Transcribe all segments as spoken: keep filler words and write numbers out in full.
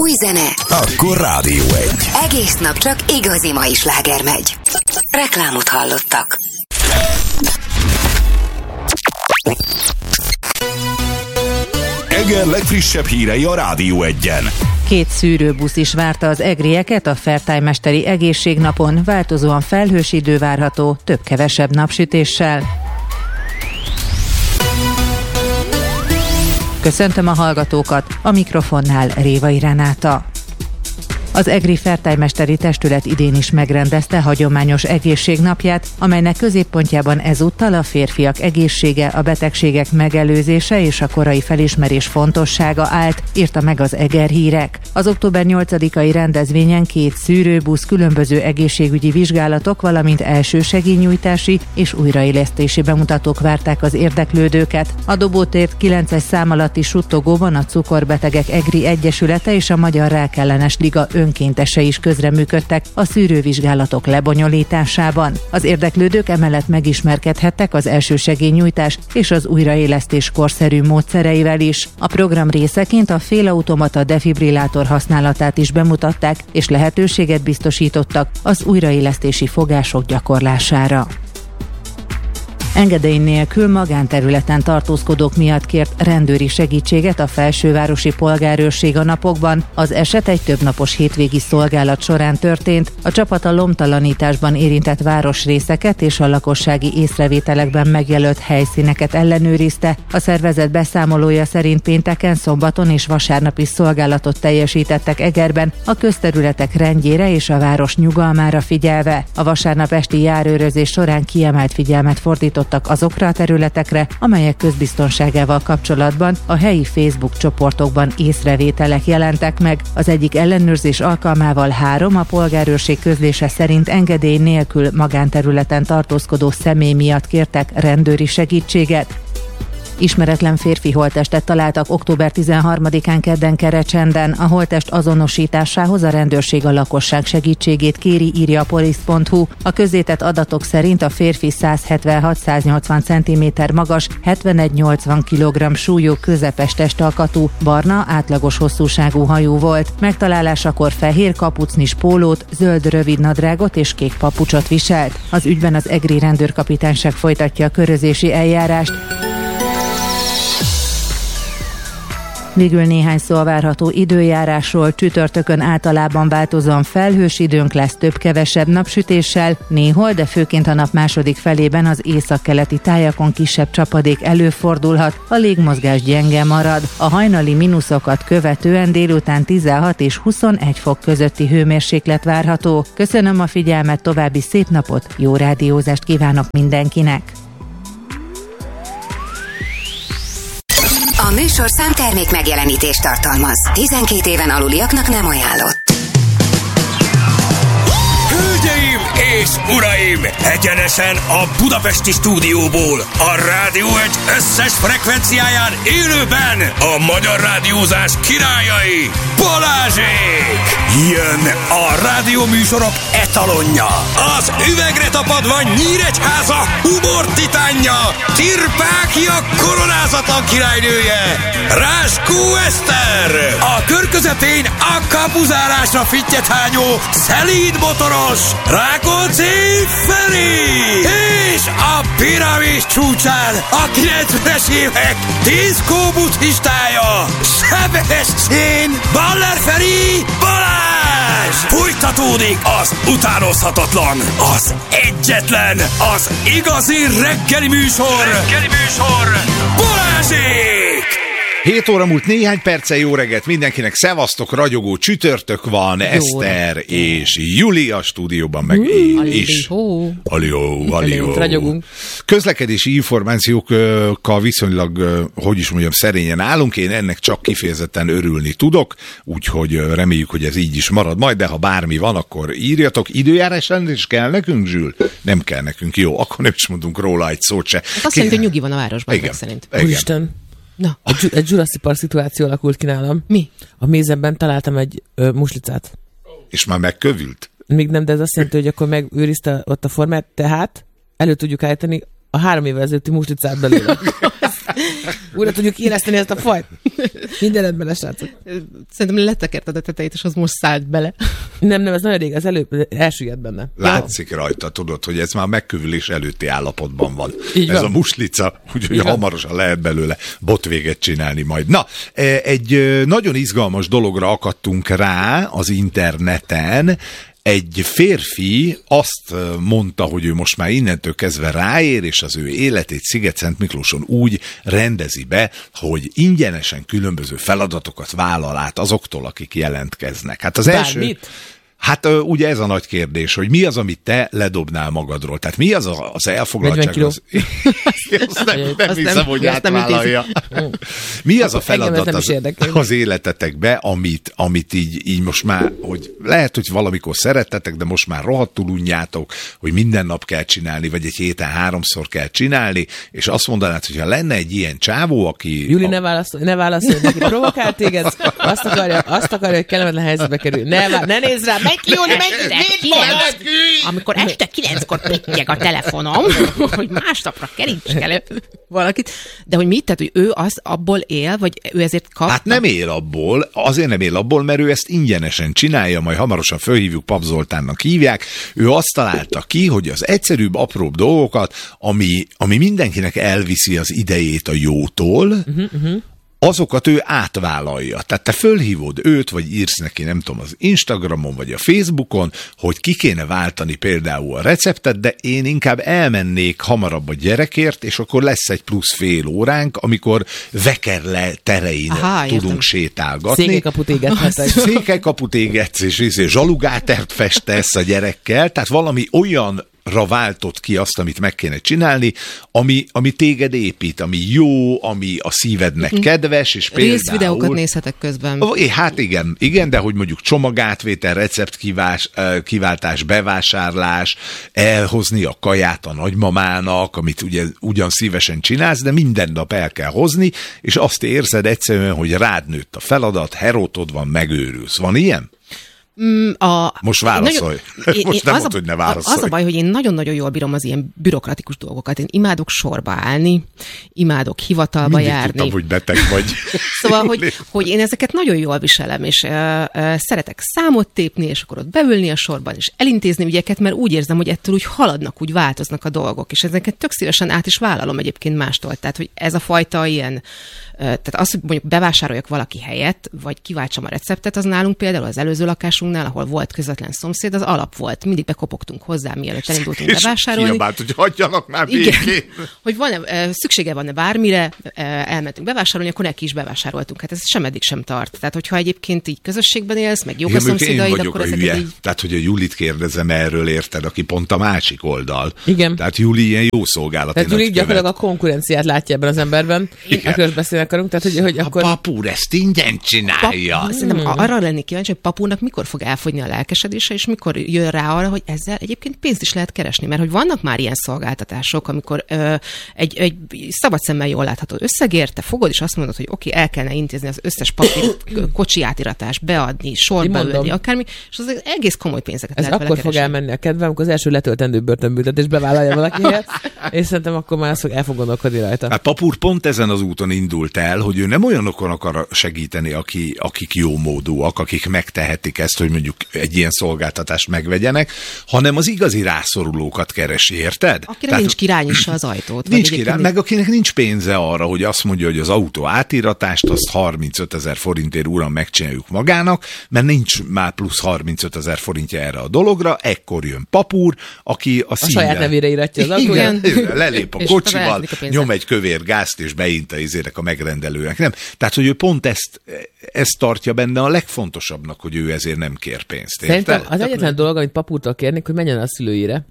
Új zene? Akkor Rádió egy. Egész nap csak igazi mai sláger megy. Reklámot hallottak. Eger legfrissebb hírei a Rádió egyen. Két szűrőbusz is várta az egrieket a Fertájmesteri Egészségnapon, változóan felhős idő várható, több-kevesebb napsütéssel. Köszöntöm a hallgatókat, a mikrofonnál Révai Renáta. Az Egri Fertájmesteri Testület idén is megrendezte hagyományos egészségnapját, amelynek középpontjában ezúttal a férfiak egészsége, a betegségek megelőzése és a korai felismerés fontossága állt, írta meg az Eger Hírek. Az október nyolcadikai rendezvényen két szűrőbusz, különböző egészségügyi vizsgálatok, valamint elsősegélynyújtási és újraélesztési bemutatók várták az érdeklődőket. A Dobótért kilences szám alatti suttogóban a Cukorbetegek Egri Egyesülete és a Magyar Rákellenes Liga önkéntese is közreműködtek a szűrővizsgálatok lebonyolításában. Az érdeklődők emellett megismerkedhettek az elsősegélynyújtás és az újraélesztés korszerű módszereivel is. A program részeként a félautomata defibrillátor használatát is bemutatták, és lehetőséget biztosítottak az újraélesztési fogások gyakorlására. Engedély nélkül magánterületen tartózkodók miatt kért rendőri segítséget a felsővárosi polgárőrség a napokban. Az eset egy többnapos hétvégi szolgálat során történt. A csapat a lomtalanításban érintett városrészeket és a lakossági észrevételekben megjelölt helyszíneket ellenőrizte. A szervezet beszámolója szerint pénteken, szombaton és vasárnap is szolgálatot teljesítettek Egerben, a közterületek rendjére és a város nyugalmára figyelve. A vasárnap esti járőrözés során kiemelt figyelmet fordított azokra a területekre, amelyek közbiztonságával kapcsolatban a helyi Facebook csoportokban észrevételek jelentek meg. Az egyik ellenőrzés alkalmával három a polgárőrség közlése szerint engedély nélkül magánterületen tartózkodó személy miatt kértek rendőri segítséget. Ismeretlen férfi holttestet találtak október tizenharmadikán kedden Kerecsenden. A holttest azonosításához a rendőrség a lakosság segítségét kéri, írja a polisz pont hu. A közzétett adatok szerint a férfi százhetvenhat-száznyolcvan centiméter magas, hetvenegy-nyolcvan kilogramm súlyú, közepes testalkatú, barna, átlagos hosszúságú hajú volt. Megtalálásakor fehér kapucnis pólót, zöld rövidnadrágot és kék papucsot viselt. Az ügyben az egri rendőrkapitányság folytatja a körözési eljárást. Végül néhány szó a várható időjárásról. Csütörtökön általában változóan felhős időnk lesz, több-kevesebb napsütéssel, néhol, de főként a nap második felében az északkeleti tájakon kisebb csapadék előfordulhat, a légmozgás gyenge marad. A hajnali mínuszokat követően délután tizenhat és huszonegy fok közötti hőmérséklet várható. Köszönöm a figyelmet, további szép napot, jó rádiózást kívánok mindenkinek! A műsorszám termék megjelenítést tartalmaz. tizenkét éven aluliaknak nem ajánlott. Hölgyeim és uraim! Egyenesen a budapesti stúdióból, a Rádió egy összes frekvenciáján élőben a magyar rádiózás királyai, Balázsék! Jön a rádióműsorok etalonja, az üvegre tapadva Nyíregyháza humor titánja, Tirpákia koronázatlan királynője, Ráskó Eszter! A kör közepén a kapuzárásra fittyet hányó, szelíd motoros, Rákóczi Feri! És a piramis csúcsán a kilencvenes évek diszkó buddhistája, Sebestyén Baller Feri Balázs! Folytatódik az utánozhatatlan, az egyetlen, az igazi reggeli műsor, reggeli műsor Balázsék! hét óra múlt néhány perccel, jó reggelt mindenkinek, szevasztok, ragyogó csütörtök van, jó Eszter reggelt. És Juli a stúdióban, meg mm, én is. Alió, alió. Ragyogunk. Közlekedési információkkal viszonylag, hogy is mondjam, szerényen állunk, én ennek csak kifejezetten örülni tudok, úgyhogy reméljük, hogy ez így is marad majd, de ha bármi van, akkor írjatok. Időjárás is kell nekünk, Zsül? Nem kell nekünk, jó, akkor nem is mondunk róla egy szót se. Hát azt jelenti, hogy nyugi van a városban, igen, szerint. Igen. Na. Egy, egy Jurassic Park szituáció alakult ki nálam. Mi? A mézemben találtam egy ö, muslicát. És már megkövült? Még nem, de ez azt jelenti, hogy akkor megőrizte ott a formát, tehát elő tudjuk állítani a három évvel ezelőtti muslicát belőle. Újra tudjuk éleszteni ezt a fajt. Minden rendben lesz, srácok. Szerintem letekerted a tetejét, és az most szállt bele. Nem, nem, ez nagyon rég, az előbb elsüllyedt benne. Látszik rajta, tudod, hogy ez már megkövülés előtti állapotban van. Így ez van. a muslica, úgyhogy Így van. hamarosan lehet belőle botvéget csinálni majd. Na, egy nagyon izgalmas dologra akadtunk rá az interneten. Egy férfi azt mondta, hogy ő most már innentől kezdve ráér, és az ő életét Sziget-Szentmiklóson úgy rendezi be, hogy ingyenesen különböző feladatokat vállal át azoktól, akik jelentkeznek. Hát az első... Bármit? Hát ugye ez a nagy kérdés, hogy mi az, amit te ledobnál magadról? Tehát mi az a, az elfoglaltság? Az... azt nem, nem Azt hiszem, nem- hogy azt nem átvállalja. Mi az a Engem ez feladat nem az, is érdekel. az életetekbe, amit, amit így, így most már, hogy lehet, hogy valamikor szerettetek, de most már rohadtul unjátok, hogy minden nap kell csinálni, vagy egy héten háromszor kell csinálni, és azt mondanád, hogyha lenne egy ilyen csávó, aki... Júli, a... ne válaszolj, ne válaszolj, neki provokál téged, azt akarja, azt akarja, hogy kellemetlen helyzetbe kerül. Ne, vá- ne nézz rá, menj ki, Júli, menj ki, Amikor este kilenckor pittyeg a telefonom, hogy másnapra kerítsek elő valakit. De hogy mit? Tehát, hogy ő az abból él, vagy ő ezért kap? Hát nem él abból, azért nem él abból, mert ő ezt ingyenesen csinálja, majd hamarosan fölhívjuk, Pap Zoltánnak hívják. Ő azt találta ki, hogy az egyszerűbb, apróbb dolgokat, ami, ami mindenkinek elviszi az idejét a jótól, uh-huh, uh-huh. azokat ő átvállalja. Tehát te fölhívod őt, vagy írsz neki, nem tudom, az Instagramon, vagy a Facebookon, hogy ki kéne váltani például a receptet, de én inkább elmennék hamarabb a gyerekért, és akkor lesz egy plusz fél óránk, amikor Vekerle terein Aha, tudunk értem. sétálgatni. Székelykaput égethetek. Székelykaput égetsz, és, és zsalugátert festesz a gyerekkel, tehát valami olyan ra váltott ki azt, amit meg kéne csinálni, ami, ami téged épít, ami jó, ami a szívednek kedves, és például... Részvideókat nézhetek közben. É, hát igen, igen, de hogy mondjuk csomagátvétel, receptkivás, kiváltás, bevásárlás, elhozni a kaját a nagymamának, amit ugye ugyan szívesen csinálsz, de minden nap el kell hozni, és azt érzed egyszerűen, hogy rád nőtt a feladat, herótod van, megőrülsz. Van ilyen? A, Most válaszolj. Nagyon, Most nem az mondd, a, hogy ne válaszolj. Az a baj, hogy én nagyon-nagyon jól bírom az ilyen bürokratikus dolgokat. Én imádok sorba állni, imádok hivatalba Mindig járni. tudtam, hogy beteg vagy. Szóval, hogy, hogy én ezeket nagyon jól viselem, és uh, uh, szeretek számot tépni, és akkor ott beülni a sorban, és elintézni ügyeket, mert úgy érzem, hogy ettől úgy haladnak, úgy változnak a dolgok, és ezeket tök szívesen át is vállalom egyébként mástól. Tehát, hogy ez a fajta ilyen, uh, tehát az, hogy mondjuk bevásároljak valaki helyett, vagy kiváltsam a receptet, az nálunk például az előző lakásunknál, ahol volt közvetlen szomszéd, az alap volt. Mindig bekopogtunk hozzá, mielőtt elindultunk És bevásárolni. kiabált, hogy hagyjanak már Igen, végén. hogy van-e, szüksége van-e bármire, elmentünk bevásárolni, akkor neki is bevásároltunk. Hát ez sem eddig sem tart. Tehát, hogyha egyébként így közösségben élsz, meg jók a Igen, mondjuk én szomszédaid, vagyok akkor a ezeket hülye. így... Tehát, hogy a Julit kérdezem erről, érted, aki pont a másik oldal. Igen. Tehát Juli ilyen jó szolgálati Tehát Júli nagykövet. gyakorlatilag a konkurenciát látja ebben az emberben, akiről beszélni akarunk, tehát hogy, hogy A akkor... papúr ezt ingyen csinálja. Pap, szerintem hmm. arra lennék kíváncsi, hogy papúnak mikor fog elfogyni a lelkesedése, és mikor jön rá arra, hogy ezzel egyébként pénzt is lehet keresni. Mert hogy vannak már ilyen szolgáltatások, amikor ö, egy, egy szabad szemmel jól látható összegért, te fogod, és azt mondod, hogy oké, okay, el kellene intézni az összes papír, kocsi átiratás, beadni, sorba ülni, akármi, és az egész komoly pénzeket Ez lehet akkor vele fog keresni. elmenni a kedvem, amikor az első letöltendő börtönbüntetés bevállalja valakihez, és szerintem akkor már azt fog, el fog gondolkodni rajta. Hát Papúr pont ezen az úton indult el, hogy ő nem olyanokon akar segíteni, aki, akik jó módúak, akik megtehetik ezt, hogy mondjuk egy ilyen szolgáltatást megvegyenek, hanem az igazi rászorulókat keresi, érted? Akire Tehát nincs királynyissa az ajtót. Nincs vagy király, egyébként meg akinek nincs pénze arra, hogy azt mondja, hogy az autó átíratást, azt harmincötezer forintért uram megcsináljuk magának, mert nincs már plusz harmincötezer forintja erre a dologra, ekkor jön Papúr, aki a, A színnel... saját nevére íratja az autóját. Igen, lelép a És kocsival, elvezetik a pénzet. nyom egy kövér gázt, és beint a izérek a megrendelőnek. Nem. Tehát, hogy ő pont ezt, ezt tartja benne a legfontosabbnak, hogy ő ezért nem kér pénzt. Szerintem Érted? az egyetlen dolog, amit Papúrtól kérnék, hogy menjen a szülőire.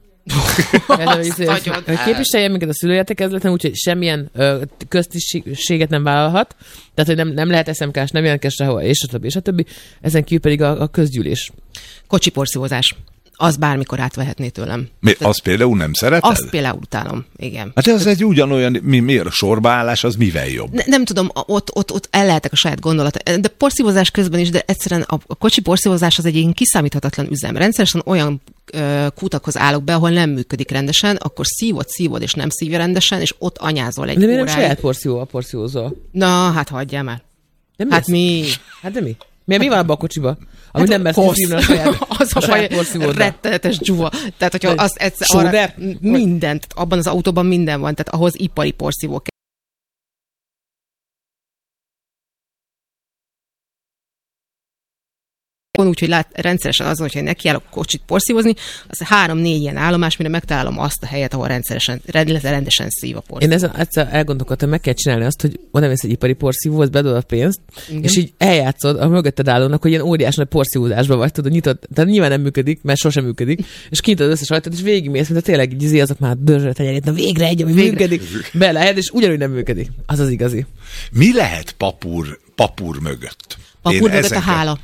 nagyon Hogy képviselje minket a szülőértekezleten, úgyhogy semmilyen ö, köztisztséget nem vállalhat, tehát hogy nem, nem lehet es em ká-s, nem jelentkezz sehol, és a többi, és a többi. Ezen kívül pedig a, a közgyűlés. Kocsi porszívózás. az bármikor átvehetné tőlem. Mi, azt például nem szereted? Azt például utálom, igen. Hát ez egy ugyanolyan, mi, miért a sorbaállás, az mivel jobb? Ne, nem tudom, ott, ott, ott el lehetek a saját gondolat. De porszívózás közben is, de egyszerűen a, a kocsi porszívózás az egy ilyen kiszámíthatatlan üzem. Rendszeresen olyan ö, kutakhoz állok be, ahol nem működik rendesen, akkor szívod, szívod, és nem szívja rendesen, és ott anyázol egy de miért nem óráig. saját porszívóval porszívózol? Na, hát hagyjál már. Nem Hát mész? mi? Hát de mi? Mi, mi van abban a kocsiba? Amit Hát nem mersz kosz. kiszívni a saját, az a a saját baj, porszívóddal. rettenetes dzsuva. Tehát, hogyha Vagy az egyszer sóder? arra, mindent, abban az autóban minden van, tehát ahhoz ipari porszívó kell. Úgyhogy lát, rendszeresen azon, hogyha nekiállok kocsit porszívozni, az három-négy ilyen állomás, mire megtalálom azt a helyet, ahol rendszeresen, rendesen szív a porszívó. Én ezen egyszer elgondolkodtam, meg kell csinálni azt, hogy oda mész egy ipari porszívóhoz, bedod a pénzt, igen. És így eljátszod a mögötted állónak, hogy ilyen óriás nagy porszívózásban vagy, tudod, nyitod, tehát nyilván nem működik, mert sosem működik, és kinyitod az összes ajtót, és végigmész, mint a tényleg így izé, azok már dörzsölt tenyerét, na végre egy, ami végre. Működik, belejed, és ugyanúgy nem működik. Az az igazi. Mi lehet papúr, papúr mögött? Papúr Én mögött ezeket... a hála.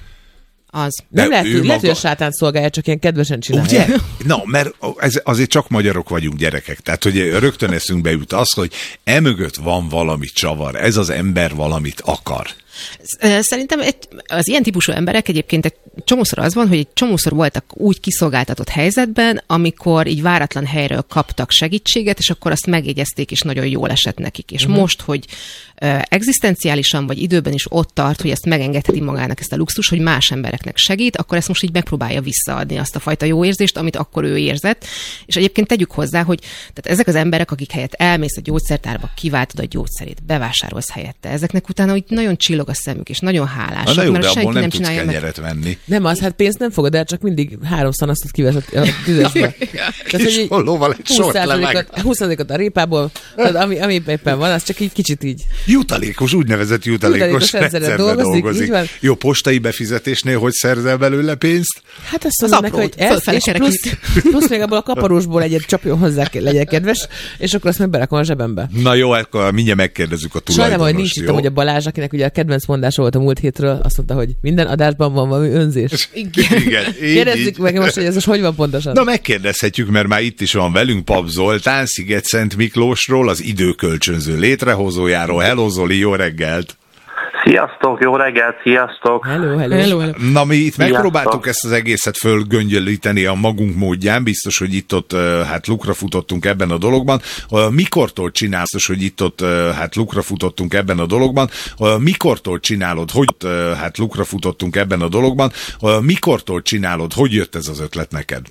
Az. Nem lehet, ő hogy, lehet, hogy maga- a sátán szolgálja, csak ilyen kedvesen csinálja. Ugye? Na, mert ez, azért csak magyarok vagyunk, gyerekek. Tehát, hogy rögtön eszünkbe jut az, hogy emögött van valami csavar, ez az ember valamit akar. Szerintem egy, az ilyen típusú emberek egyébként egy csomószor az van, hogy egy csomószor voltak úgy kiszolgáltatott helyzetben, amikor így váratlan helyről kaptak segítséget, és akkor azt megjegyezték, és nagyon jól esett nekik. És uh-huh. most, hogy uh, egzisztenciálisan vagy időben is ott tart, hogy ezt megengedheti magának ezt a luxus, hogy más embereknek segít, akkor ezt most így megpróbálja visszaadni azt a fajta jó érzést, amit akkor ő érzett. És egyébként tegyük hozzá, hogy tehát ezek az emberek, akik helyett elmész a gyógyszertárba, kiváltod a gyógyszerét, bevásárolsz helyette, ezeknek utána úgy nagyon csillog a szemük, és nagyon hálásak, Na jó, mert de senki abból nem nem tudsz csinálja meg. kenyeret venni. Nem az, hát pénzt nem fogod el, csak mindig három szanasztot kivesz a tüzesbe. Kis hollóval egy sort le meg. húsz százalékot a répából, tehát ami, ami éppen van, az csak így kicsit így. Jutalékos, úgynevezett jutalékos, Jutalékos rendszerrel rendszerben dolgozik, dolgozik. így van. Jó, postai befizetésnél hogy szerzel belőle pénzt? Hát azt Az mondom neki, aprót, hogy ez, és fölfelekerekít. plusz, plusz még abból a kaparósból egyet csapjon hozzá, legyen kedves, és akkor azt meg berakom a zsebembe. Na jó, akkor mindjárt megkérdezzük a Sajnálom, hogy tulajdonost, nincs itt, jó? hogy a Balázs, akinek ugye a kedvenc mondása volt a múlt hétről, azt mondta, hogy minden adásban van valami önzés. Igen, igen. így, Kérdezzük így. meg most, hogy ez most hogy van pontosan. Na megkérdezhetjük, mert már itt is van velünk Pap Zoltán, Sziget-Szent Miklósról, az időkölcsönző létrehozójáról. Hello Zoli, jó reggelt! Sziasztok, jó reggelt, sziasztok! Hello, hello. Hello, hello. Na mi itt Sziasztok. megpróbáltuk ezt az egészet fölgöngyölíteni a magunk módján, biztos, hogy itt-ott hát lukra futottunk ebben a dologban. Mikortól csinálsz, biztos, hogy itt-ott hát lukra futottunk ebben a dologban. Mikortól csinálod, hogy hát lukra futottunk ebben a dologban. Mikortól csinálod, hogy jött ez az ötlet neked?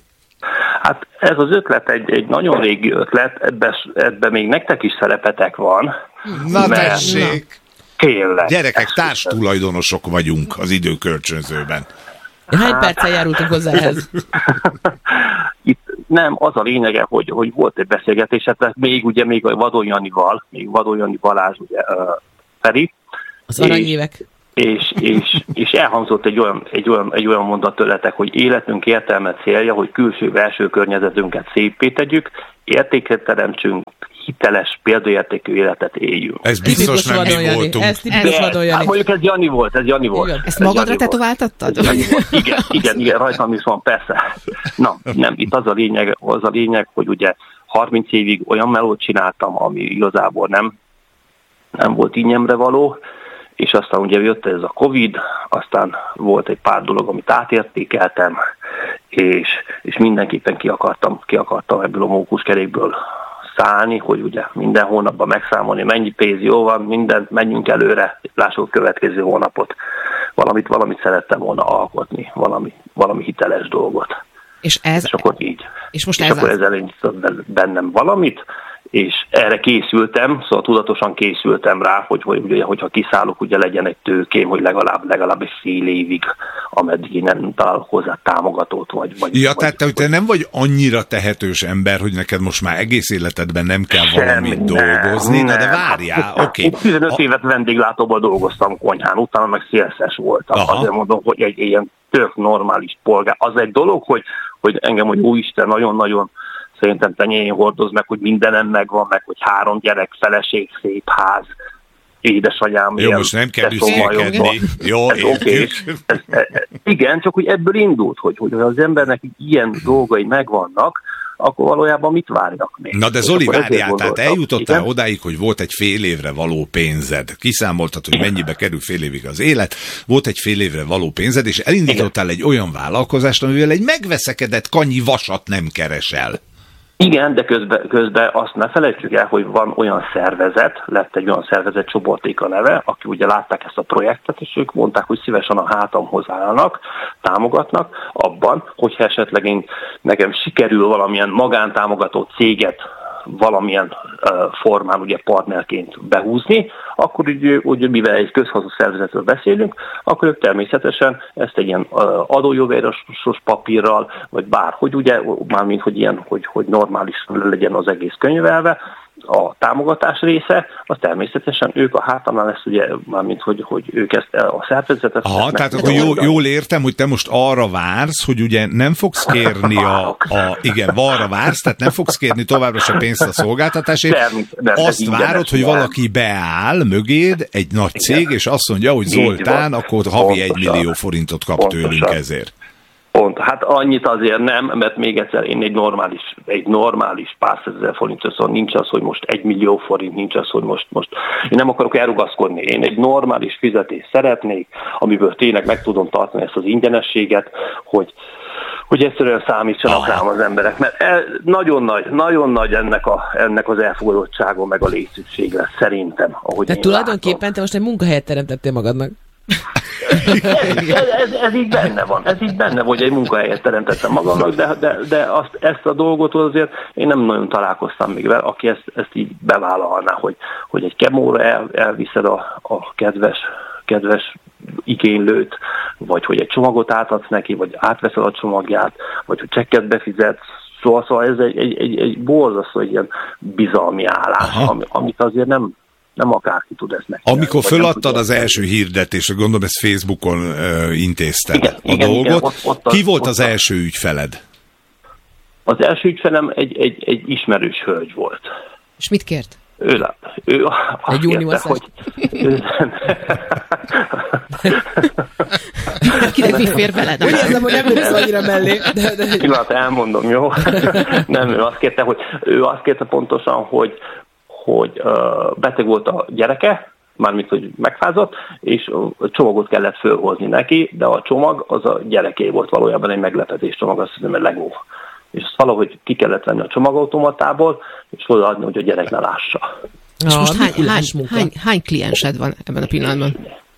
Hát ez az ötlet egy, egy nagyon régi ötlet, ebben ebbe még nektek is szerepetek van. Na Mert- tessék! Tényleg. Gyerekek, társtulajdonosok vagyunk az időkölcsönzőben. Hány perccel járultunk hozzá ehhez? Itt nem, az a lényege, hogy, hogy volt egy beszélgetés, hát még ugye még a Vadon Janival, még Vadon Jani Balázs, ugye uh, Feri, Az aranyévek. és, és, és elhangzott egy olyan, egy, olyan, egy olyan mondat tőletek, hogy életünk értelme célja, hogy külső-belső környezetünket szépé tegyük, értéket teremtsünk, hiteles, példaértékű életet éljünk. Ez biztos nem Vadon mi Jani. voltunk. Ez tipikus De, Vadon hát Jani. mondjuk ez Jani volt, ez Jani volt. Igen. Ezt Ez magadra Jani volt. tetováltattad? Ez Jani volt. Igen, igen, igen, rajtam is van, persze. Na, nem, itt az a lényeg, az a lényeg, hogy ugye harminc évig olyan melót csináltam, ami igazából nem, nem volt ínyemre való, és aztán ugye jött ez a Covid, aztán volt egy pár dolog, amit átértékeltem, és, és mindenképpen ki akartam, ki akartam ebből a mókuskerékből szállni, hogy ugye minden hónapban megszámolni, mennyi pénz jó van, mindent, menjünk előre, lássuk a következő hónapot. Valamit, valamit szerettem volna alkotni, valami, valami hiteles dolgot. És ez, És akkor így. és most és ez akkor az. ezzel indított bennem valamit, és erre készültem, szóval tudatosan készültem rá, hogy, hogy ugye, hogyha kiszállok, ugye legyen egy tőkém, hogy legalább, legalább egy fél évig, ameddig én nem találok hozzá támogatót. Vagy, vagy, Ja, vagy, tehát te, te nem vagy annyira tehetős ember, hogy neked most már egész életedben nem kell valamit dolgozni, na de várjál, oké. Én tizenöt évet vendéglátóban dolgoztam konyhán, utána meg szélszes voltam. Aha. Azért mondom, hogy egy ilyen tök normális polgár. Az egy dolog, hogy, hogy engem, hogy úristen, nagyon-nagyon szerintem tenyéjén hordoz meg, hogy mindenem megvan, meg hogy három gyerek, feleség, szép ház. édesanyám. Jó, most nem kell büszkékedni. Jó, értjük. Igen, csak hogy ebből indult, hogy, hogy az embernek ilyen dolgai megvannak, akkor valójában mit várjak még? Na de Zoli, várjál, tehát eljutottál igen? odáig, hogy volt egy fél évre való pénzed. Kiszámoltad, hogy mennyibe kerül fél évig az élet, volt egy fél évre való pénzed, és elindítottál igen. egy olyan vállalkozást, amivel egy megveszekedett kanyi vasat nem keresel. Igen, de közben, közben azt ne felejtsük el, hogy van olyan szervezet, lett egy olyan szervezet, Csoporték a neve, aki ugye látták ezt a projektet, és ők mondták, hogy szívesen a hátamhoz állnak, támogatnak abban, hogyha esetleg én, nekem sikerül valamilyen magántámogató céget valamilyen uh, formán ugye partnerként behúzni, akkor úgy, úgy mivel egy közhaszonú szervezetről beszélünk, akkor ők természetesen ezt egy ilyen uh, adójóváírásos papírral, vagy bárhogy ugye, mármint hogy ilyen, hogy, hogy normális legyen az egész könyvelve, a támogatás része, az természetesen ők a hátamnál lesz, ugye, mármint hogy, hogy ők ezt a szervezetet... Aha, tehát akkor jól, jól értem, hogy te most arra vársz, hogy ugye nem fogsz kérni a... a igen, arra vársz, tehát nem fogsz kérni továbbra se pénzt a szolgáltatásért. Nem, nem, azt várod, hogy valaki beáll mögéd, egy nagy cég, igen. és azt mondja, hogy Zoltán, akkor havi egy millió forintot kap pontosan. tőlünk ezért. Pont. Hát annyit azért nem, mert még egyszer én egy normális, egy normális pár százezer forint, szóval nincs az, hogy most egy millió forint, nincs az, hogy most, most én nem akarok elrugaszkodni. Én egy normális fizetést szeretnék, amiből tényleg meg tudom tartani ezt az ingyenességet, hogy hogy egyszerűen számítsanak rám az emberek, mert el, nagyon nagy, nagyon nagy ennek, a, ennek az elfogadottságon meg a létszükségre szerintem. Ahogy Tehát tulajdonképpen látom. Te most egy munkahelyet teremtettél magadnak. ez, ez, ez így benne van, ez így benne van, hogy egy munkahelyet teremtettem magamnak, de, de, de azt, ezt a dolgot azért én nem nagyon találkoztam még vele, aki ezt, ezt így bevállalná, hogy, hogy egy kemóra el, elviszed a, a kedves, kedves igénylőt, vagy hogy egy csomagot átadsz neki, vagy átveszed a csomagját, vagy hogy csekket befizetsz, szóval, szóval ez egy, egy, egy, egy borzasztó egy ilyen bizalmi állás, ami, amit azért nem nem akárki tud ezt megcsinálni. Amikor föladtad az első hirdetést, gondolom ezt Facebookon uh, intézted igen, a igen, dolgot. Igen, ott, ott az, Ki volt ott az első ügyfeled? Az első ügyfelem egy, egy, egy ismerős hölgy volt. És mit kért? Ő, ő azt egy kérte, hogy... Kinek mi fér veled? Úgy érzem, hogy nem lősz annyira mellé. De, de... Pillanat, elmondom, jó? Nem, ő azt kérte, hogy ő azt kérte pontosan, hogy hogy uh, beteg volt a gyereke, mármint, hogy megfázott, és a csomagot kellett fölhozni neki, de a csomag az a gyereké volt, valójában egy meglepetés csomag, azt hiszem, egy Lego. És azt valahogy ki kellett venni a csomagautomatából, és odaadni, hogy a gyerek ne lássa. És most hány, hány, hány, hány kliensed van ebben a pillanatban?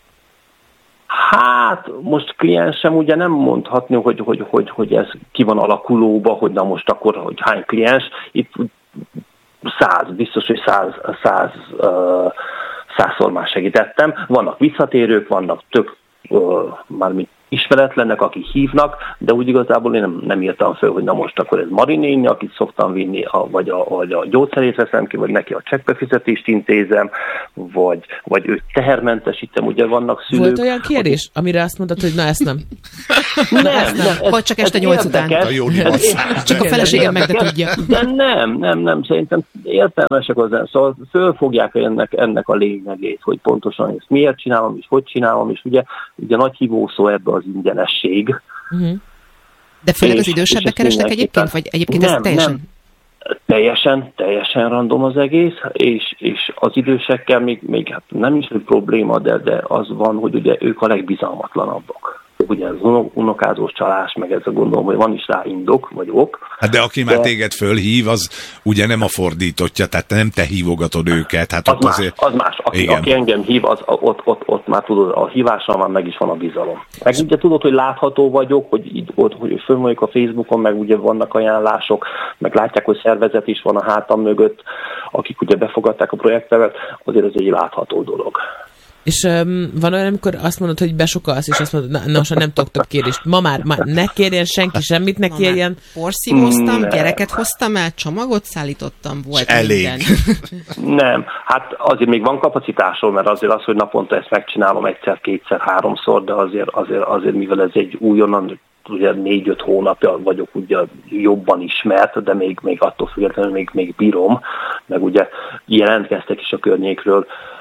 Hát, most kliensem ugye nem mondhatni, hogy, hogy, hogy, hogy ez ki van alakulóba, hogy na most akkor, hogy hány kliens, itt száz, biztos, hogy száz, száz, uh, százszor már segítettem. Vannak visszatérők, vannak tök uh, mármint ismeretlenek, akik hívnak, de úgy igazából én nem, nem írtam föl, hogy na most akkor ez Marinéni, akit szoktam vinni, a, vagy, a, vagy a gyógyszerét veszem ki, vagy neki a csekkbefizetést intézem, vagy, vagy őt tehermentesítem, ugye vannak szülők. Volt olyan kérdés, akik... amire azt mondtad, hogy na ezt nem? nem, nem, nem. Vagy csak este nyolc után. Csak a feleségem meg ne tudja. De nem, nem, nem, szerintem értelmesek az, szóval fölfogják ennek, ennek a lényegét, hogy pontosan ezt miért csinálom, és hogy csinálom, és ugye, ugye nagy hívószó ebbe az ingyenesség. Uh-huh. De főleg az idősebbek keresnek egyébként, vagy egyébként nem, ez teljesen... Nem. Teljesen, teljesen random az egész, és, és az idősekkel még, még hát nem is egy probléma, de, de az van, hogy ugye ők a legbizalmatlanabbak. Ugye az unokázós csalás, meg ez a gondolom, hogy van is rá indok, vagy ok. Hát de aki de... már téged fölhív, az ugye nem a fordítottja, tehát nem te hívogatod őket. Hát az, más, azért... az más, aki, aki engem hív, az, ott, ott, ott már tudod, a hívással már meg is van a bizalom. Meg ugye tudod, hogy látható vagyok, hogy itt ott, hogy fönn vagyok a Facebookon, meg ugye vannak ajánlások, meg látják, hogy szervezet is van a hátam mögött, akik ugye befogadták a projektemet, azért ez egy látható dolog. És um, van olyan, amikor azt mondod, hogy besokalsz, és azt mondod, na, na most nem tudok több kérdést. Ma már, már ne kérjen senki semmit, ne kérjen. Porszívóztam, mm, gyereket hoztam el, csomagot szállítottam, volt elég. minden. Nem, hát azért még van kapacitásom, mert azért az, hogy naponta ezt megcsinálom egyszer, kétszer, háromszor, de azért, azért, azért mivel ez egy újonnan, ugye négy-öt hónapja vagyok ugye jobban ismert, de még, még attól függetlenül még, még bírom, meg ugye jelentkeztek is a környékről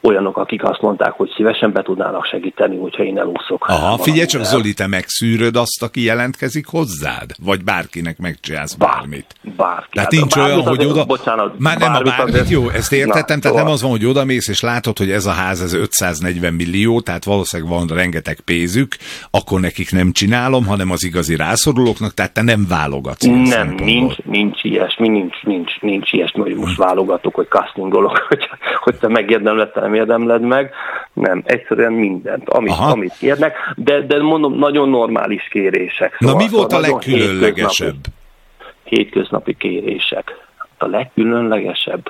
olyanok, akik azt mondták, hogy szívesen be tudnának segíteni, hogyha én elúszok. Aha, figyelj csak, Zoli, te megszűröd azt, aki jelentkezik hozzád? Vagy bárkinek megcsinálsz bármit? Bárki. Tehát nincs olyan, hogy azért, oda... Bocsánat, Már nem a bármit, azért... jó, ezt értettem, Na, tehát nem szóval. az van, hogy odamész, és látod, hogy ez a ház, ez ötszáznegyven millió, tehát valószínűleg van rengeteg pénzük, akkor nekik nem csinálom, hanem az igazi rászorulóknak, tehát te nem válogatsz. Nem, nincs, nincs ilyesmi, nincs, nincs, nincs ilyesmi, hogy most válogatok, hogy castingolok, hogy, hogy te megérdemled, te nem érdemled meg. Nem, egyszerűen mindent, amit, amit kérnek, de, de mondom, nagyon normális kérések. Szóval, Na mi volt szóval a legkülönlegesebb? Hétköznapi, hétköznapi kérések. A legkülönlegesebb?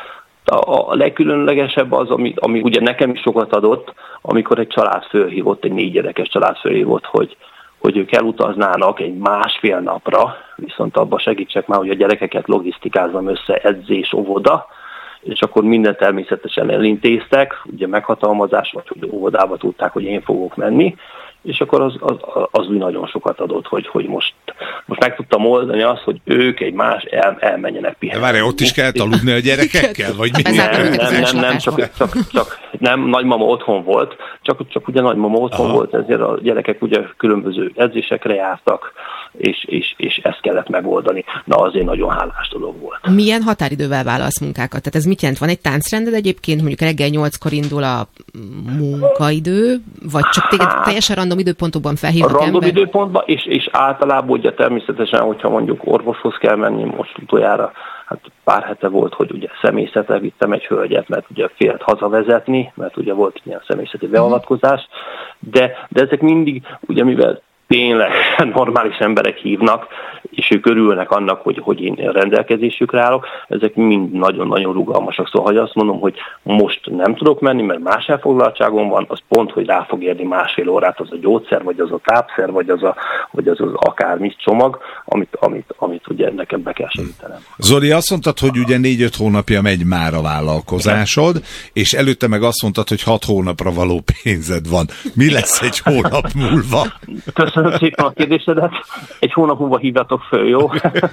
A, a legkülönlegesebb az, ami, ami ugye nekem is sokat adott, amikor egy család fölhívott, egy négy gyerekes család fölhívott, hogy hogy ők elutaznának egy másfél napra, viszont abba segítsek már, hogy a gyerekeket logisztikázzam össze, edzés, óvoda, és akkor mindent természetesen elintéztek, ugye meghatalmazás, vagy hogy óvodába tudták, hogy én fogok menni, és akkor az, az, az úgy nagyon sokat adott, hogy, hogy most, most meg tudtam oldani azt, hogy ők egy más el, elmenjenek pihenni. Várj, ott is kellett aludni a gyerekekkel? Vagy mi? Nem, nem, nem, nem, csak, csak, csak nem, nagymama otthon volt, csak, csak ugye nagymama otthon Aha. volt, ezért a gyerekek ugye különböző edzésekre jártak, és, és, és ezt kellett megoldani. Na, azért nagyon hálás dolog volt. Milyen határidővel válasz munkákat? Tehát ez mit jelent? Van egy táncrended egyébként, mondjuk reggel nyolckor indul a munkaidő, vagy csak téged teljesen random időpontokban felhívnak ember? Random időpontban, és, és általában ugye természetesen, hogyha mondjuk orvoshoz kell menni, most utoljára, hát pár hete volt, hogy ugye személyzetre vittem egy hölgyet, mert ugye félt hazavezetni, mert ugye volt ilyen személyzeti beavatkozás, de, de ezek mindig, ugye mivel tényleg normális emberek hívnak, és ők örülnek annak, hogy, hogy én rendelkezésükre állok, ezek mind nagyon-nagyon rugalmasak. Szóval, ha azt mondom, hogy most nem tudok menni, mert más elfoglaltságom van, az pont, hogy rá fog érni másfél órát az a gyógyszer, vagy az a tápszer, vagy az a, vagy az, az akármi csomag, amit, amit, amit ugye nekem be kell segítenem. Zoli, azt mondtad, hogy ugye négy-öt hónapja megy már a vállalkozásod, és előtte meg azt mondtad, hogy hat hónapra való pénzed van. Mi lesz egy hónap múlva? Köszönöm szépen a kérdésedet. Egy hónap múlva hívjatok föl, jó?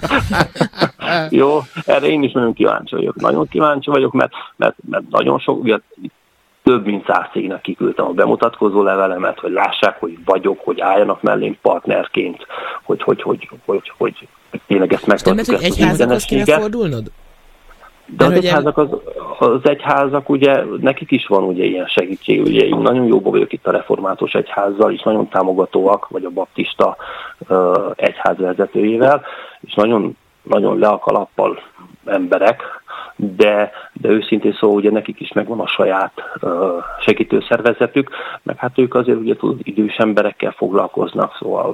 Jó, erre én is nagyon kíváncsi vagyok. Nagyon kíváncsi vagyok, mert, mert, mert nagyon sok, ugye, több mint száz cégnek kiküldtem a bemutatkozó levelemet, hogy lássák, hogy vagyok, hogy álljanak mellém partnerként, hogy, hogy, hogy, hogy, hogy, hogy tényleg ezt megtartjuk. Nem, hogy egyházakhoz kéne fordulnod? De az egyházak, az, az egyházak, ugye, nekik is van ugye ilyen segítség, ugye én nagyon jóban vagyok itt a református egyházzal, és nagyon támogatóak, vagy a baptista uh, egyház vezetőjével, és nagyon, nagyon le a kalappal emberek, de, de őszintén szóval ugye nekik is megvan a saját uh, segítőszervezetük, meg hát ők azért ugye tudod, idős emberekkel foglalkoznak, szóval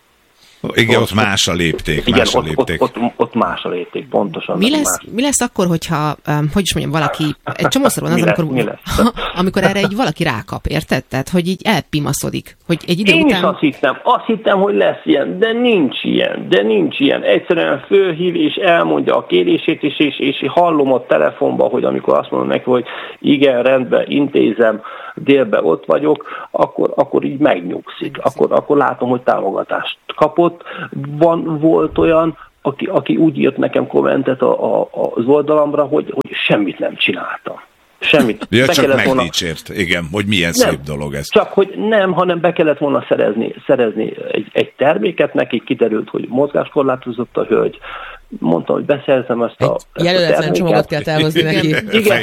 igen, ott más a lépték. Igen, más a ott, lépték. Ott, ott, ott más a lépték, pontosan. Mi lesz, mi lesz akkor, hogyha, um, hogy is mondjam, valaki, egy csomószor van az, mi amikor, lesz, amikor erre egy valaki rákap, érted? Tehát, hogy így elpimaszodik, hogy egy idő Én után... is azt hittem, azt hittem, hogy lesz ilyen, de nincs ilyen, de nincs ilyen. Egyszerűen fölhív és elmondja a kérését, és, és, és hallom a telefonban, hogy amikor azt mondom neki, hogy igen, rendben, intézem, délben ott vagyok, akkor, akkor így megnyugszik. Akkor, akkor látom, hogy támogatást kapott. Van, volt olyan, aki, aki úgy írt nekem kommentet a, a, az oldalamra, hogy, hogy semmit nem csináltam. Semmit. Ja, be csak volna... megdicsért, igen, hogy milyen nem, szép dolog ez. Csak, hogy nem, hanem be kellett volna szerezni, szerezni egy, egy terméket, neki kiderült, hogy mozgáskorlátozott a hölgy, mondtam, hogy beszerzem ezt a, egy jelöletlen csomagot kell elhozni neki. Igen,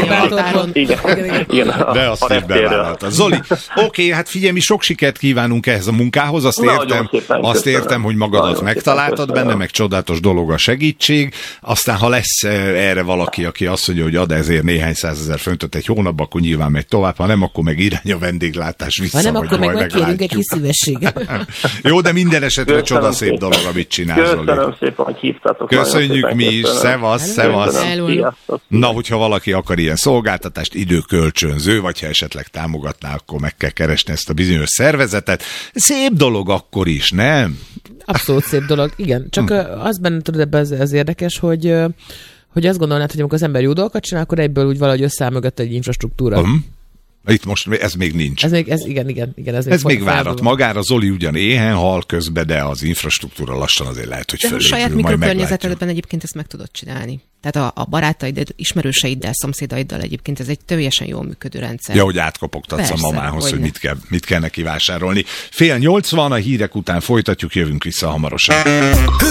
igen, igen, igen. De azt így bevállalta. Zoli, oké, hát figyelj, mi sok sikert kívánunk ehhez a munkához, azt értem, azt értem, hogy magadat megtaláltad benne, meg csodálatos dolog a segítség, aztán ha lesz erre valaki, aki azt mondja, hogy ad ezért néhány százezer fontot egy hónapban, akkor nyilván megy tovább, ha nem, akkor meg irány a vendéglátás vissza. Ha nem, akkor meg megkérünk egy kis szívességet. Jó, de minden esetre csodaszép dolog, amit csinálsz, Zoli. Köszönöm szépen, hogy hívtál. Köszönjük mi is, szevasz, szevasz. Na, hogyha valaki akar ilyen szolgáltatást, időkölcsönző, vagy ha esetleg támogatná, akkor meg kell keresni ezt a bizonyos szervezetet. Szép dolog akkor is, nem? Abszolút szép dolog, igen. Csak hm. az benne, tudod, ebben az, az érdekes, hogy, hogy azt gondolnád, hogy amikor az ember jó dolgokat csinál, akkor egyből úgy valahogy összeáll mögött egy infrastruktúra. Hm. Itt most ez még nincs. Ez még, ez, igen, igen, igen. Ez még, ez még várat magára, Zoli ugyan éhen hal közben, de az infrastruktúra lassan azért lehet, hogy fölépül, majd meglátjuk. De a saját mikrokörnyezetedben egyébként ezt meg tudod csinálni. Tehát a, a barátaid, ismerőseiddel, szomszédaiddal egyébként ez egy teljesen jól működő rendszer. Ja, hogy átkopogtatsz a mamához, hogy mit kell, mit kell neki vásárolni. Fél nyolc van, a hírek után folytatjuk, jövünk vissza hamarosan.